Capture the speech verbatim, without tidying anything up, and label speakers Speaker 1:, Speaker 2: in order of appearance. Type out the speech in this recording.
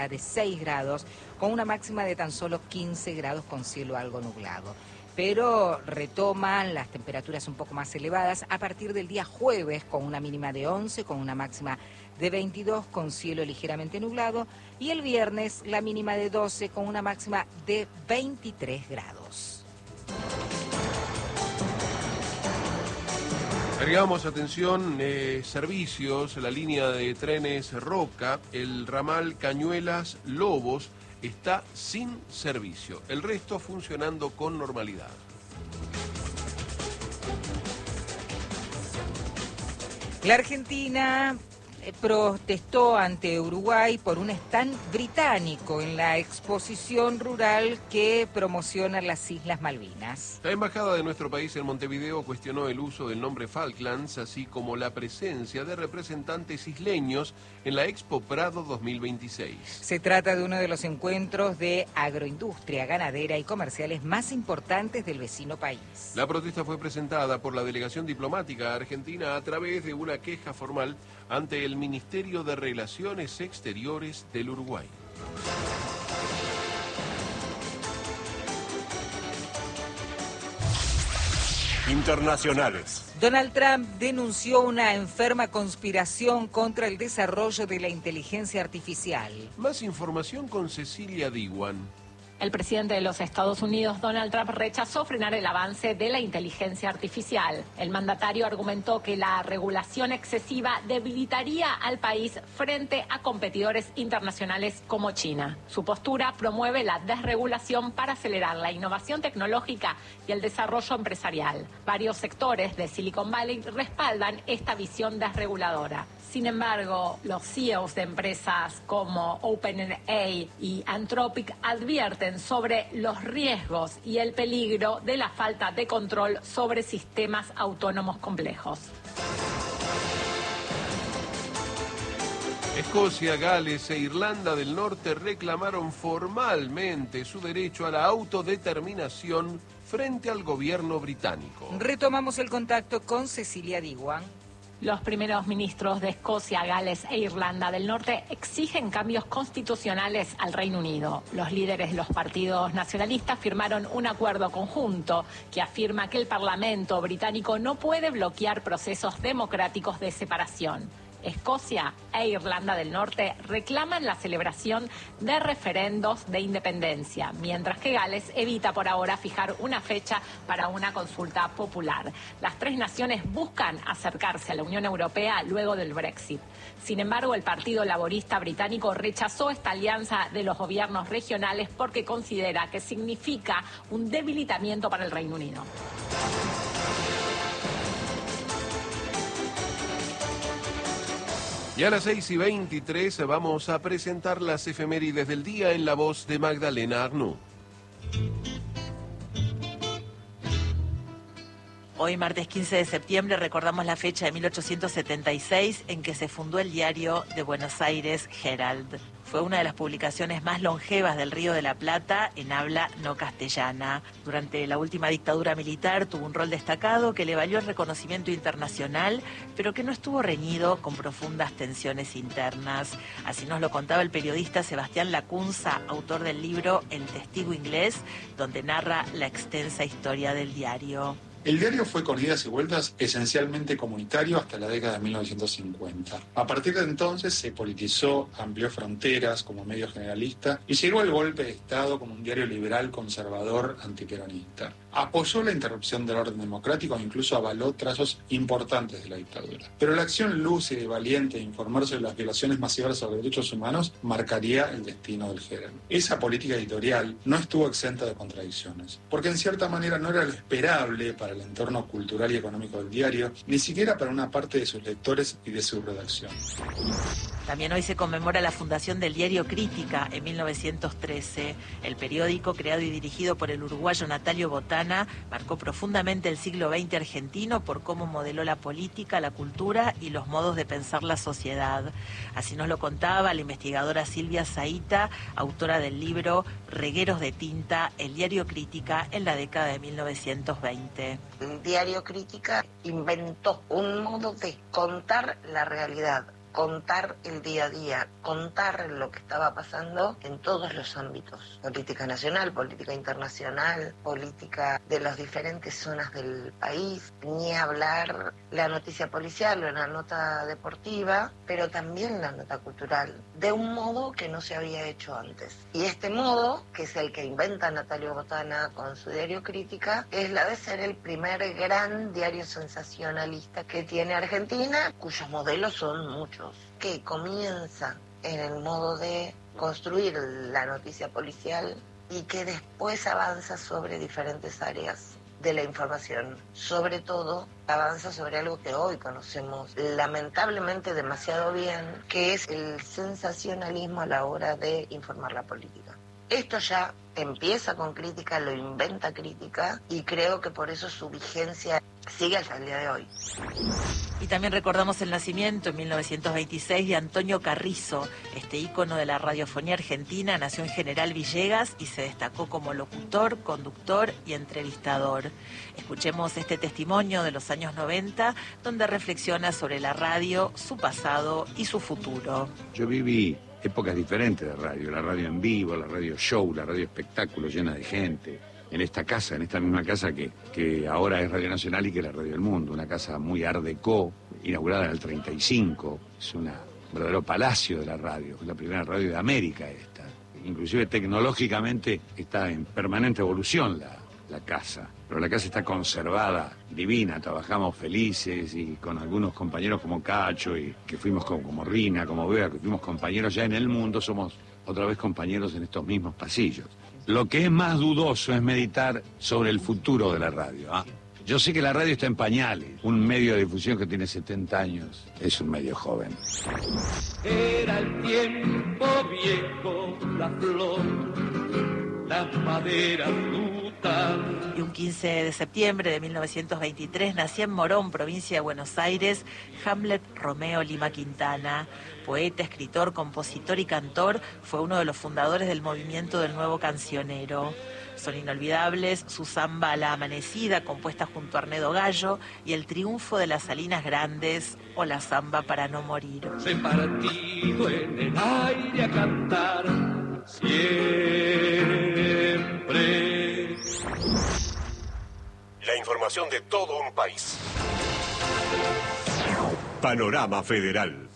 Speaker 1: de seis grados, con una máxima de tan solo quince grados con cielo algo nublado. Pero retoman las temperaturas un poco más elevadas a partir del día jueves, con una mínima de once, con una máxima de veintidós, con cielo ligeramente nublado, y el viernes la mínima de doce, con una máxima de veintitrés grados.
Speaker 2: Agregamos atención, eh, servicios, la línea de trenes Roca, el ramal Cañuelas-Lobos está sin servicio, el resto funcionando con normalidad.
Speaker 1: La Argentina protestó ante Uruguay por un stand británico en la exposición rural que promociona las Islas Malvinas.
Speaker 2: La embajada de nuestro país en Montevideo cuestionó el uso del nombre Falklands, así como la presencia de representantes isleños en la Expo Prado dos mil veintiséis.
Speaker 1: Se trata de uno de los encuentros de agroindustria, ganadera y comerciales más importantes del vecino país.
Speaker 2: La protesta fue presentada por la delegación diplomática argentina a través de una queja formal ante el Ministerio de Relaciones Exteriores del Uruguay.
Speaker 3: Internacionales.
Speaker 1: Donald Trump denunció una enferma conspiración contra el desarrollo de la inteligencia artificial.
Speaker 2: Más información con Cecilia Diwan.
Speaker 4: El presidente de los Estados Unidos, Donald Trump, rechazó frenar el avance de la inteligencia artificial. El mandatario argumentó que la regulación excesiva debilitaría al país frente a competidores internacionales como China. Su postura promueve la desregulación para acelerar la innovación tecnológica y el desarrollo empresarial. Varios sectores de Silicon Valley respaldan esta visión desreguladora. Sin embargo, los C E Os de empresas como OpenAI y Anthropic advierten sobre los riesgos y el peligro de la falta de control sobre sistemas autónomos complejos.
Speaker 2: Escocia, Gales e Irlanda del Norte reclamaron formalmente su derecho a la autodeterminación frente al gobierno británico.
Speaker 1: Retomamos el contacto con Cecilia Diwan.
Speaker 4: Los primeros ministros de Escocia, Gales e Irlanda del Norte exigen cambios constitucionales al Reino Unido. Los líderes de los partidos nacionalistas firmaron un acuerdo conjunto que afirma que el Parlamento británico no puede bloquear procesos democráticos de separación. Escocia e Irlanda del Norte reclaman la celebración de referendos de independencia, mientras que Gales evita por ahora fijar una fecha para una consulta popular. Las tres naciones buscan acercarse a la Unión Europea luego del Brexit. Sin embargo, el Partido Laborista británico rechazó esta alianza de los gobiernos regionales porque considera que significa un debilitamiento para el Reino Unido.
Speaker 2: Y a las seis y veintitrés vamos a presentar las efemérides del día en la voz de Magdalena Arnoux.
Speaker 5: Hoy, martes quince de septiembre, recordamos la fecha de mil ochocientos setenta y seis en que se fundó el diario de Buenos Aires, Herald. Fue una de las publicaciones más longevas del Río de la Plata en habla no castellana. Durante la última dictadura militar tuvo un rol destacado que le valió el reconocimiento internacional, pero que no estuvo reñido con profundas tensiones internas. Así nos lo contaba el periodista Sebastián Lacunza, autor del libro El Testigo Inglés, donde narra la extensa historia del diario.
Speaker 6: El diario fue con idas y vueltas esencialmente comunitario hasta la década de mil novecientos cincuenta. A partir de entonces se politizó, amplió fronteras como medio generalista y llegó al golpe de Estado como un diario liberal, conservador, antiperonista. Apoyó la interrupción del orden democrático e incluso avaló trazos importantes de la dictadura. Pero la acción lúcida y valiente de informar sobre las violaciones masivas sobre derechos humanos marcaría el destino del Herald. Esa política editorial no estuvo exenta de contradicciones, porque en cierta manera no era lo esperable para el entorno cultural y económico del diario, ni siquiera para una parte de sus lectores y de su redacción.
Speaker 5: También hoy se conmemora la fundación del diario Crítica en mil novecientos trece. El periódico, creado y dirigido por el uruguayo Natalio Botana, marcó profundamente el siglo veinte argentino por cómo modeló la política, la cultura y los modos de pensar la sociedad. Así nos lo contaba la investigadora Silvia Zaita, autora del libro Regueros de tinta, el diario Crítica en la década de mil novecientos veinte.
Speaker 7: El diario Crítica inventó un modo de contar la realidad
Speaker 3: contar el día a día, contar lo que estaba pasando en todos los ámbitos, política nacional, política internacional, política de las diferentes zonas del país, ni hablar la noticia policial o la nota deportiva, pero también la nota cultural, de un modo que no se había hecho antes. Y este modo, que es el que inventa Natalio Botana con su diario Crítica, es la de ser el primer gran diario sensacionalista que tiene Argentina, cuyos modelos son muchos, que comienza en el modo de construir la noticia policial y que después avanza sobre diferentes áreas de la información. Sobre todo, avanza sobre algo que hoy conocemos lamentablemente demasiado bien, que es el sensacionalismo a la hora de informar la política. Esto ya empieza con Crítica, lo inventa Crítica, y creo que por eso su vigencia sigue hasta el día de hoy.
Speaker 5: Y también recordamos el nacimiento en mil novecientos veintiséis de Antonio Carrizo, este ícono de la radiofonía argentina. Nació en General Villegas y se destacó como locutor, conductor y entrevistador. Escuchemos este testimonio de los años noventa, donde reflexiona sobre la radio, su pasado y su futuro.
Speaker 7: Yo viví épocas diferentes de radio, la radio en vivo, la radio show, la radio espectáculo llena de gente, en esta casa, en esta misma casa que, que ahora es Radio Nacional y que es la Radio del Mundo, una casa muy art déco, inaugurada en el treinta y cinco, es una, un verdadero palacio de la radio, es la primera radio de América esta, inclusive tecnológicamente está en permanente evolución la, la casa, pero la casa está conservada, divina, trabajamos felices y con algunos compañeros como Cacho, y que fuimos como, como Rina, como Bea, que fuimos compañeros ya en el mundo, somos otra vez compañeros en estos mismos pasillos. Lo que es más dudoso es meditar sobre el futuro de la radio. ¿Ah? Yo sé que la radio está en pañales, un medio de difusión que tiene setenta años, es un medio joven.
Speaker 8: Era el tiempo viejo, la flor, las maderas frutas.
Speaker 5: Y un quince de septiembre de mil novecientos veintitrés nacía en Morón, provincia de Buenos Aires, Hamlet Romeo Lima Quintana. Poeta, escritor, compositor y cantor, fue uno de los fundadores del movimiento del nuevo cancionero. Son inolvidables su samba a la amanecida, compuesta junto a Arnedo Gallo, y el triunfo de las Salinas Grandes, o la samba para no morir.
Speaker 8: Repartido en el aire a cantar siempre.
Speaker 9: La información de todo un país. Panorama Federal.